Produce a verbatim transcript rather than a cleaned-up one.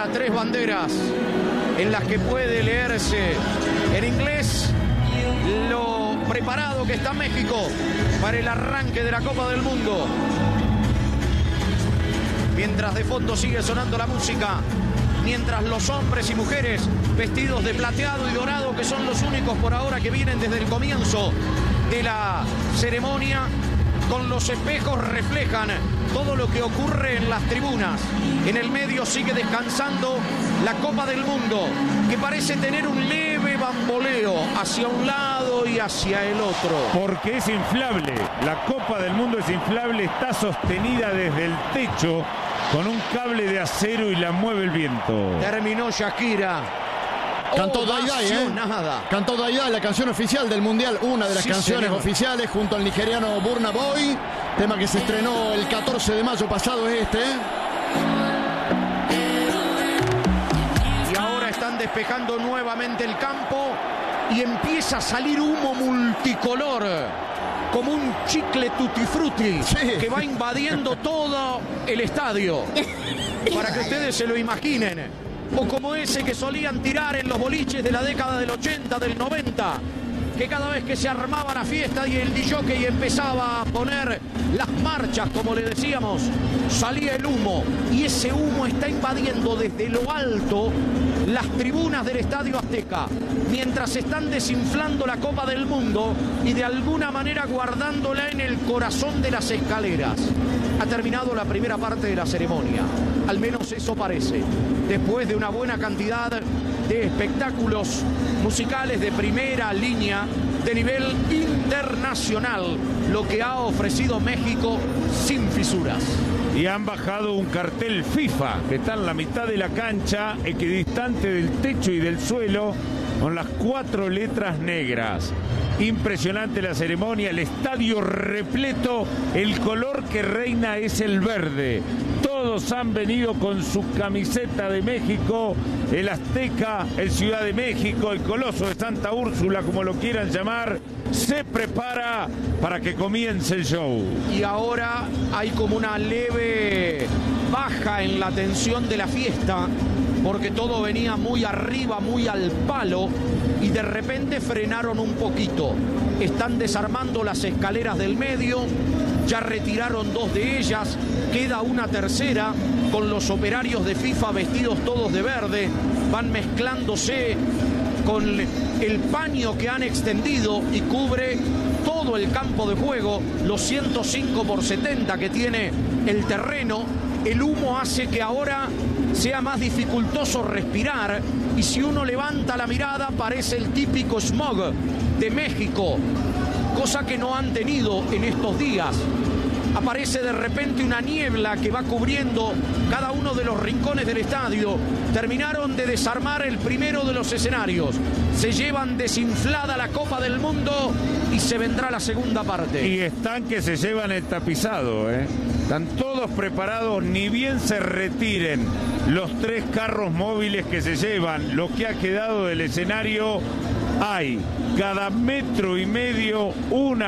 tres banderas en las que puede leerse en inglés lo preparado que está México para el arranque de la Copa del Mundo. Mientras de fondo sigue sonando la música, mientras los hombres y mujeres vestidos de plateado y dorado, que son los únicos por ahora que vienen desde el comienzo de la ceremonia, con los espejos reflejan todo lo que ocurre en las tribunas. En el medio sigue descansando la Copa del Mundo, que parece tener un leve bamboleo hacia un lado y hacia el otro. Porque es inflable, la Copa del Mundo es inflable, está sostenida desde el techo con un cable de acero y la mueve el viento. Terminó Shakira. Cantó Dai Dai, ¿eh? Cantó Dai Dai, la canción oficial del Mundial, una de las sí, canciones señor. oficiales, junto al nigeriano Burna Boy, tema que se estrenó el catorce de mayo pasado este. Y ahora están despejando nuevamente el campo y empieza a salir humo multicolor, como un chicle tutti frutti, sí, que va invadiendo todo el estadio, para que ustedes se lo imaginen. O como ese que solían tirar en los boliches de la década del ochenta, del noventa, que cada vez que se armaba la fiesta y el D J empezaba a poner las marchas, como le decíamos, salía el humo. Y ese humo está invadiendo desde lo alto las tribunas del Estadio Azteca, mientras están desinflando la Copa del Mundo y de alguna manera guardándola en el corazón de las escaleras. Ha terminado la primera parte de la ceremonia, al menos eso parece, después de una buena cantidad de espectáculos musicales de primera línea, de nivel internacional, lo que ha ofrecido México sin fisuras. Y han bajado un cartel FIFA que está en la mitad de la cancha, equidistante del techo y del suelo, con las cuatro letras negras. Impresionante la ceremonia, el estadio repleto, el color que reina es el verde. Todos han venido con su camiseta de México, el Azteca, el Ciudad de México, el Coloso de Santa Úrsula, como lo quieran llamar, se prepara para que comience el show. Y ahora hay como una leve baja en la tensión de la fiesta, porque todo venía muy arriba, muy al palo, y de repente frenaron un poquito. Están desarmando las escaleras del medio, ya retiraron dos de ellas, queda una tercera con los operarios de FIFA vestidos todos de verde, van mezclándose con el paño que han extendido y cubre todo el campo de juego, los ciento cinco por setenta que tiene el terreno. El humo hace que ahora sea más dificultoso respirar, y si uno levanta la mirada parece el típico smog de México, cosa que no han tenido en estos días. Aparece de repente una niebla que va cubriendo cada uno de los rincones del estadio. Terminaron de desarmar el primero de los escenarios. Se llevan desinflada la Copa del Mundo y se vendrá la segunda parte. Y están que se llevan el tapizado, ¿eh? Están todos preparados, ni bien se retiren los tres carros móviles que se llevan lo que ha quedado del escenario. Hay cada metro y medio una